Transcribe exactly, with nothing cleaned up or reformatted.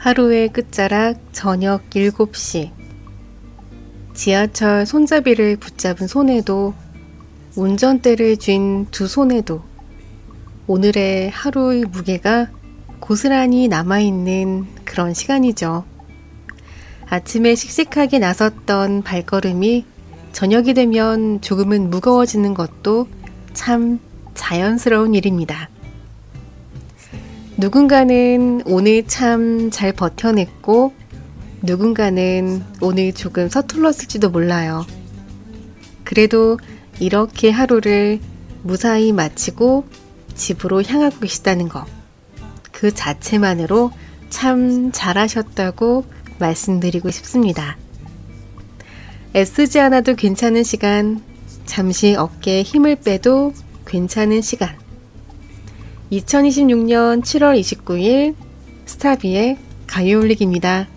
하루의 끝자락 저녁 일곱 시. 지하철 손잡이를 붙잡은 손에도 운전대를 쥔 두 손에도 오늘의 하루의 무게가 고스란히 남아있는 그런 시간이죠. 아침에 씩씩하게 나섰던 발걸음이 저녁이 되면 조금은 무거워지는 것도 참 자연스러운 일입니다. 누군가는 오늘 참 잘 버텨냈고 누군가는 오늘 조금 서툴렀을지도 몰라요. 그래도 이렇게 하루를 무사히 마치고 집으로 향하고 계시다는 것, 그 자체만으로 참 잘하셨다고 말씀드리고 싶습니다. 애쓰지 않아도 괜찮은 시간, 잠시 어깨에 힘을 빼도 괜찮은 시간. 이천이십육 년 칠월 이십구일 스타비의 가요올릭입니다.